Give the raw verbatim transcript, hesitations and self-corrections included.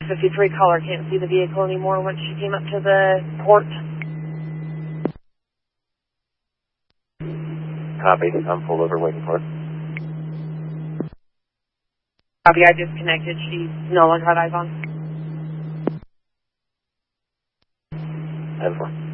fifty-three caller can't see the vehicle anymore once she came up to the port. Copy. I'm pulled over waiting for it. Copy, I disconnected. She no longer had eyes on. ten four.